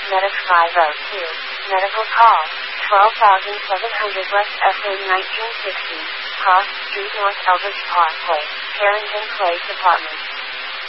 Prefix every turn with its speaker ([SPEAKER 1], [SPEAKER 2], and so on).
[SPEAKER 1] Medic 502. Medical call. 12,700 West SA 1960. Cross Street North Elvis Parkway. Harrington Place Apartments.